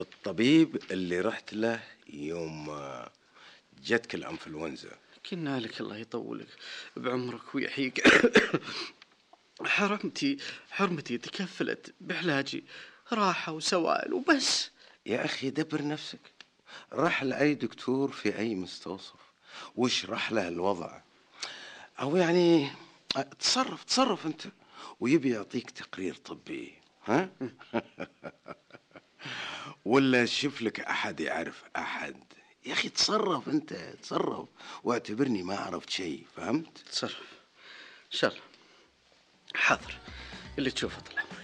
الطبيب اللي رحت له يوم جتك الانفلونزا. كنا لك الله يطولك بعمرك ويحييك. حرمتي تكفلت بعلاجي، راحة وسوائل وبس. يا اخي دبر نفسك، راح لاي دكتور في اي مستوصف واشرح له الوضع، او يعني تصرف انت، ويبي يعطيك تقرير طبي. ها؟ ولا شوف لك احد يعرف احد. يا اخي تصرف انت، تصرف واعتبرني ما عرفت شيء، فهمت؟ تصرف إن شاء الله. حاضر، اللي تشوفه طال عمرك.